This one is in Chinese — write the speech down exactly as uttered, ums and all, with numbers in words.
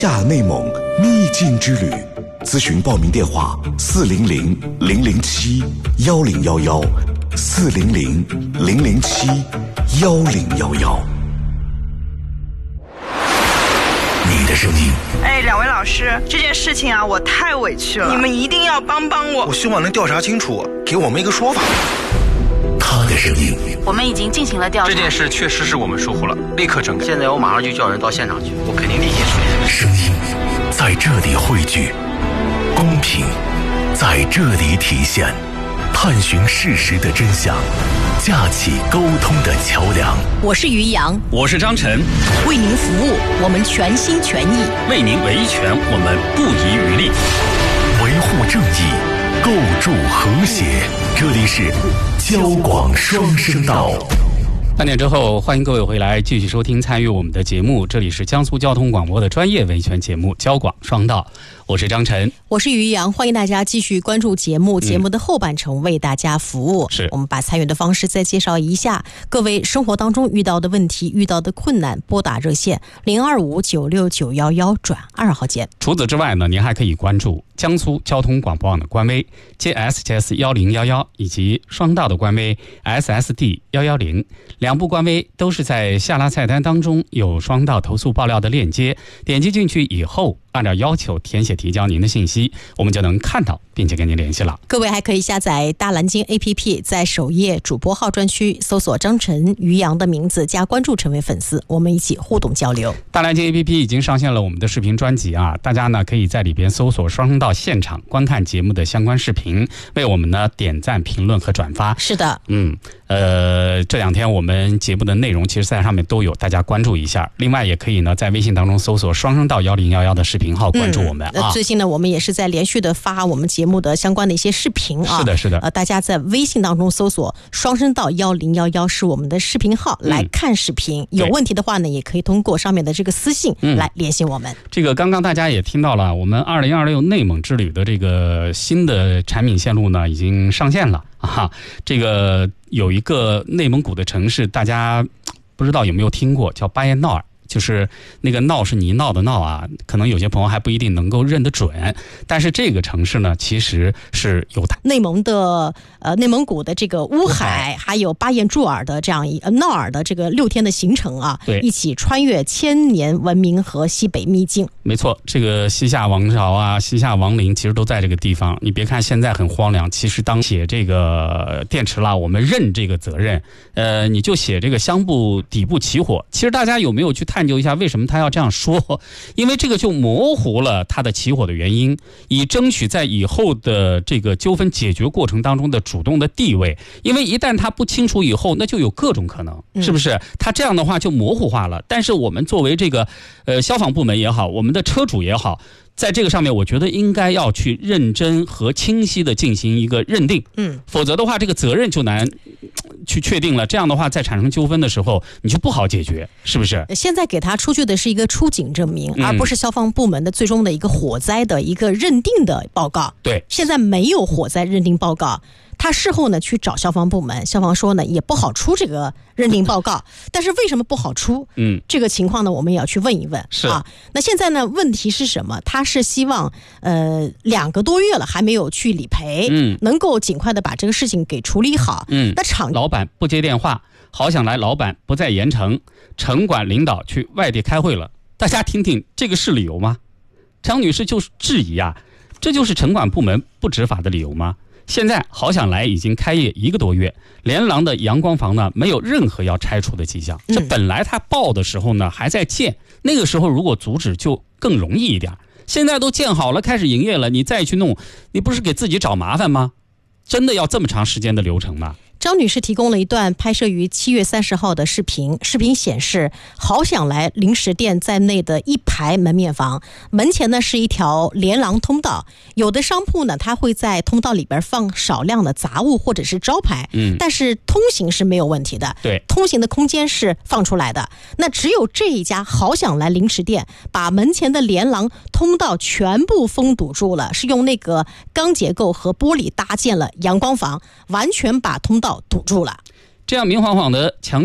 亚内蒙秘境之旅，咨询报名电话：四零零零零七幺零幺幺，四零零零零七幺零幺幺。你的声音。 哎，两位老师，这件事情啊，我太委屈了，你们一定要帮帮我。 我希望能调查清楚，给我们一个说法。 他的声音。 我们已经进行了调查， 这件事确实是我们疏忽了，立刻整改。 现在我马上就叫人到现场去，我肯定立即处理。 声音在这里汇聚，公平在这里体现，探寻事实的真相，架起沟通的桥梁。 我是于洋， 我是张晨， 为您服务，我们全心全意； 为您维权，我们不遗余力。 维护正义，构筑和谐。这里是交广双声道。 半点之后，欢迎各位回来继续收听参与我们的节目。这里是江苏交通广播的专业维权节目交广双道，我是张晨， 我是于洋，欢迎大家继续关注节目。节目的后半程为大家服务。 是、 嗯、我们把参与的方式再介绍一下。各位生活当中遇到的问题、遇到的困难，拨打热线零二五九六九幺幺转二号键。 除此之外呢，您还可以关注江苏交通广播网的官微 J S J S 一零一一，以及双道的官微 S S D 一一零。两部官微都是在下拉菜单当中有双道投诉爆料的链接，点击进去以后，按照要求填写提交您的信息，我们就能看到并且跟您联系了。 各位还可以下载大蓝鲸 A P P， 在首页主播号专区搜索张晨、于洋的名字加关注，成为粉丝，我们一起互动交流。 大蓝鲸 A P P 已经上线了我们的视频专辑啊，大家呢可以在里边搜索双声道现场观看节目的相关视频，为我们呢点赞、评论和转发。 是的， 嗯，呃，这两天我们节目的内容其实在上面都有，大家关注一下。另外也可以呢在微信当中搜索双声道一零一一的视频号，关注我们、 嗯、 啊。 最近呢我们也是在连续的发我们节目的相关的一些视频啊。 是的是的， 呃，大家在微信当中搜索双声道一零一一是我们的视频号、嗯、来看视频。有问题的话呢，也可以通过上面的这个私信来联系我们、嗯、 这个刚刚大家也听到了，我们二零二六内蒙之旅的这个新的产品线路呢已经上线了啊。这个有一个内蒙古的城市，大家不知道有没有听过，叫巴彦淖尔，就是那个闹是泥闹的闹啊，可能有些朋友还不一定能够认得准。但是这个城市呢，其实是有的内蒙的呃内蒙古的这个乌海，还有巴彦淖尔的这样一呃淖尔的这个六天的行程啊， 对， 一起穿越千年文明和西北秘境。 没错，这个西夏王朝啊，西夏王陵其实都在这个地方。你别看现在很荒凉，其实当写这个电池啦，我们认这个责任。呃，你就写这个香布底部起火，其实大家有没有去探究一下为什么他要这样说？因为这个就模糊了他的起火的原因，以争取在以后的这个纠纷解决过程当中的主动的地位。因为一旦他不清楚以后，那就有各种可能，是不是？他这样的话就模糊化了。但是我们作为这个呃消防部门也好，我们的车主也好，在这个上面我觉得应该要去认真和清晰的进行一个认定，嗯，否则的话这个责任就难去确定了。这样的话在产生纠纷的时候你就不好解决，是不是？ 现在给他出具的是一个出警证明、嗯、而不是消防部门的最终的一个火灾的一个认定的报告。 对， 现在没有火灾认定报告，他事后呢去找消防部门，消防说呢也不好出这个认定报告。但是为什么不好出？嗯，这个情况呢我们也要去问一问。 是啊，那现在呢问题是什么？他是希望呃两个多月了还没有去理赔，嗯，能够尽快的把这个事情给处理好。嗯，那厂老板不接电话，好想来老板不在盐城，城管领导去外地开会了。大家听听，这个是理由吗？张女士就是质疑啊，这就是城管部门不执法的理由吗？现在好想来已经开业一个多月，连廊的阳光房呢没有任何要拆除的迹象。这本来他报的时候呢还在建，那个时候如果阻止就更容易一点。现在都建好了开始营业了，你再去弄，你不是给自己找麻烦吗？真的要这么长时间的流程吗？ 张女士提供了一段拍摄于七月三十号的视频，视频显示好想来零食店在内的一排门面房，门前呢是一条连廊通道，有的商铺呢它会在通道里边放少量的杂物或者是招牌，嗯，但是通行是没有问题的， 对， 通行的空间是放出来的。那只有这一家好想来零食店把门前的连廊通道全部封堵住了，是用那个钢结构和玻璃搭建了阳光房，完全把通道堵住了。 这样明晃晃的强